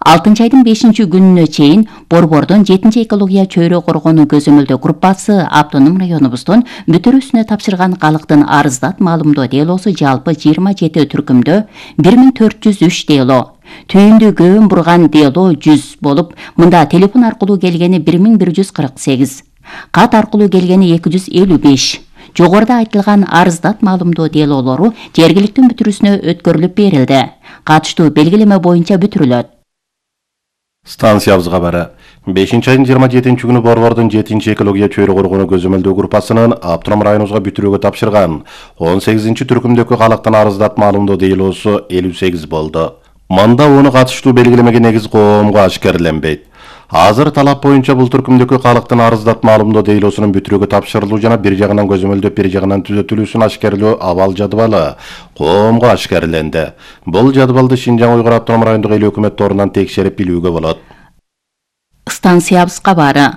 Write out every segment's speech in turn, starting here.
6 айдын 5 күнүнө чейин Борбордон 7 экология чөйрө коргонуу көзөмөлдөө группасы автоном районубуздун бүтүрүүсүнө тапшырган калктын арыздат маалымдоо делосу жалпы 27 түркүмдө 1403 дело, түйүндү көбүн бурган дело 100 болуп, мында телефон аркылуу келгени 1148, кат аркылуу келгени 255. Жогоруда айтылган арыздат маалымдоо делолору жергиликтүү бүтүрүүсүнө өткөрүлүп берилди. Катыштуу белгилеме боюнча бүтүрүлөт. Станциябыз кабары 5 айдын 27 күнү Борбордун 7 экология чөйрө коргонуу көзөмөлдөө группасынын автоном районубузга бүтүрүүгө тапшырган 18 түркүмдөгү калктын арыздат маалымдоо делосу 58 болду. Мында оны катыштуу белгилемеге негиз коомго ашкерленбейт. Азыр талап боюнча бул түркүмдөгү калктын арыздат маалымдоо делосунун бүтүрүүгө тапшырылуу жана бир жагынан көзөмөлдөп бир жагынан түзөтүлүүсүн ашкерлөө абал жадыбалы коомго ашкерленди. Бул жадыбалды Шинжаң Уйгур автоном райондук эл өкмөт торунан текшерип билүүгө болот. Станциябыз кабары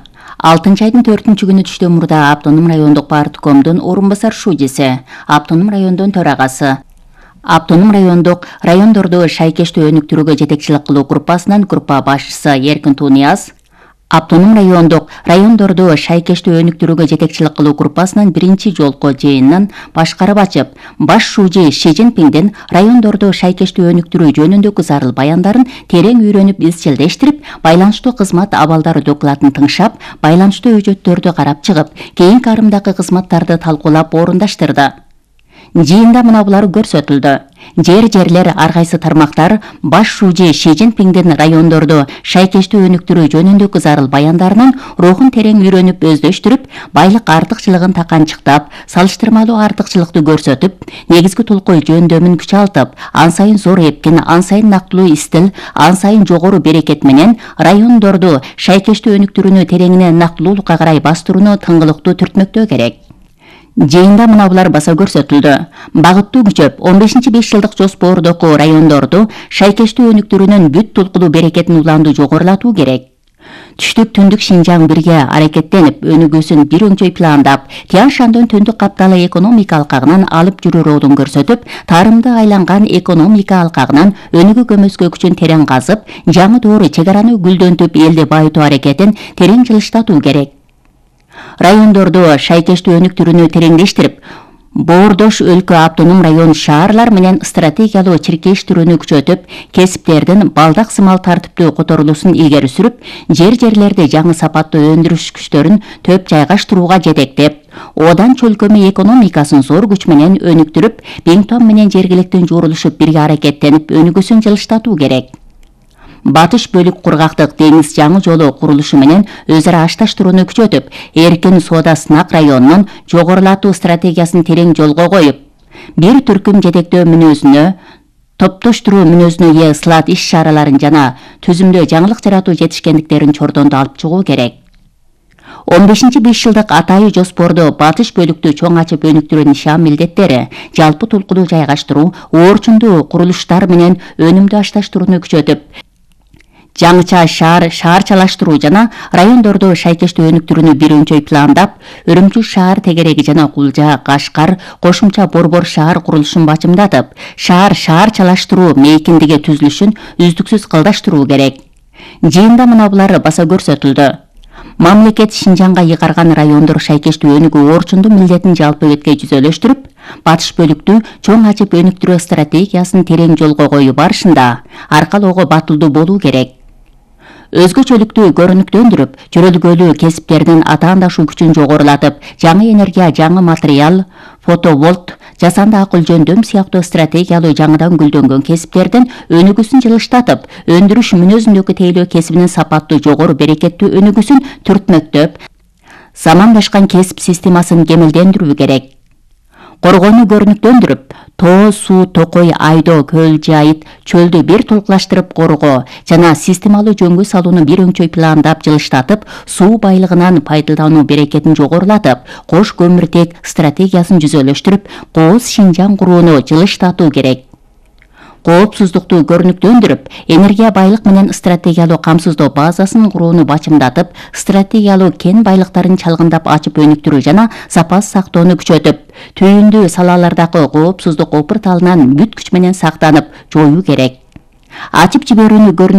6 айдын 4 күнү түштө мурда автоном райондук парткомдун орун басар шужеси, автоном райондун төрагасы, автоном райондук райондорду шайкештүү өнүктүрүүгө жетекчилик кылуу группасынын группа башчысы Эркин Тунияз, автоном райондорду шайкештүү өнүктүрүүгө жетекчилик кылуу группасынын биринчи жолку жыйынын башкарып ачып, баш шужи Ши Цзиньпиндин райондорду шайкештүү өнүктүрүү жөнүндөгү зарыл баяндарын терең үйрөнүп изчилдештирип, байланыштуу кызмат абалдары докладын тыңшап, байланыштуу өжөттөрдү карап чыгып, кийинки арымдагы кызматтарды талкуулап орундаштырды. Жыйында мына булар көрсөтүлдү. Жерлер ар кайсы тармактар баш шужи Ши Цзиньпиндин райондорду шайкештүү өнүктүрүү жөнүндөгү зарыл баяндарынын рухун терең үйрөнүп өздөштүрүп, байлык артыкчылыгын таканчыктап, салыштырмалуу артыкчылыкты көрсөтүп, негизги толкой жөндөмүн күчалтып, ан сайын зор эпкин, ан сайын нактылуу истил, ан сайын жогору берекет менен райондорду шайкештүү өнүктүрүүнү тереңине нактылуулукка карай бастырууну тыңгылыктуу түртмөктөө керек. Жыйында мына булар баса көрсөтүлдү. Багыттуу күчөп 15-5 жылдык жоспордогу райондорду шайкештүү өнүктүрүүнүн бүт толкулуу берекетин уланды жогорулатуу керек. Түштүк түндүк Шинжаң бирге аракеттенип, өнүгүүсүн бир өңчөй пландап, Тянь Шандын түндүк капталы экономика алкагынан алып жүрүү жолун көрсөтүп, тарымды айланган экономика алкагынан өнүгүү көмөскө күчүн терең казып, жаңы доор чек араны гүлдөнтүп, элди байытуу аракетин терең жылыштатуу керек. Райондорду шайкештүү өнүктүрүүнү тереңдештирип, боордош өлкө автоном район шаарлар менен стратегиялуу чиркештирүүнү күчөтүп, кесиптердин балдак сымал тартиптүү которулуусун илгери сүрүп, жерлерде жаңы сапаттуу өндүрүш күчтөрүн төп жайгаштырууга жетектеп, одан чөлкөмү экономикасын зор күч менен өнүктүрүп, Биңтон менен жергиликтин жуурулушуп бирге аракеттенип, өнүгүүсүн жылыштатуу керек. Батыш бөлүк кургактык деңиз жаңы жолу курулушу менен өз ара ашташтырууну күчөтүп, эркин соода сынак районунун жогорулатуу стратегиясын терең жолго коюп, бир түркүм жетектөө мүнөзүнө, топтоштуруу мүнөзүнө ээ ысылат иш-чараларын жана түзүмдө жаңылык жаратуу жетишкендиктерин чордондо алып чыгуу керек. 15-5 жылдык атайы жоспордо батыш бөлүктү чоң ачып өнүктүрүү нишан милдеттери, жалпы толкулуу жайгаштыруу, орчундуу курулуштар менен өнүмдүү ашташтырууну күчөтүп, жаңыча шаарчалаштыруу жана райондорду шайкештүү өнүктүрүүнү бир өңчөй пландап, Өрүмчү шаар тегереги жана Кулжа, Кашкар, кошумча Борбор шаар курулушун бачымдатып, шаарчалаштыруу мейкиндиги түзүлүшүн үздүксүз кылдаштыруу керек. Жыйында мына булар баса көрсөтүлдү. Мамлекет Шинжаңга ыйгарган райондор шайкештүү өнүгүү орчундуу милдетин жалпы бетке жүзөлөштүрүп, батыш бөлүктү чоң ачып өнүктүрүү стратегиясын терең жолго коюу барышында аркалоого батылдуу болуу керек. Өзгөчөлүктү көрүнүктөндүрүп, чөрөлгөлүү кесиптердин атаандашуу күчүн жогорулатып, жаңы энергия, жаңы материал, фотоволт, жасанды акыл жөндөм сыяктуу стратегиялуу жаңыдан гүлдөнгөн кесиптердин өнүгүүсүн жылыштатып, өндүрүш мүнөзүндөгү тейлөө кесибинин сапаттуу жогору берекеттүү өнүгүүсүн түртмөктөп, замандашкан кесип системасын кемелдендирүү керек. Коргоону көрүнүктөндүрүп, тоо, суу, токой, айдоо, көл, жайыт, чөлдү бир толкулаштырып коргоо жана системалуу жөнгө салууну бир өңчөй пландап жылыштатып, суу байлыгынан пайдалануу берекетин жогорулатып, кош көмүртек стратегиясын жүзөлөштүрүп, кооз Шинжаң курууну жылыштатуу керек. Коопсуздукту көрүнүктөндүрүп, энергия байлык менен стратегиялуу камсыздоо базасын курууну бачымдатып, стратегиялуу кен байлыктарын чалгындап ачып өнүктүрүү жана запас сактоону күчөтүп, түйүндүү салалардагы коопсуздук опыр талынан бүт күч менен сактанып, жоюу керек. Ачып жиберүүнү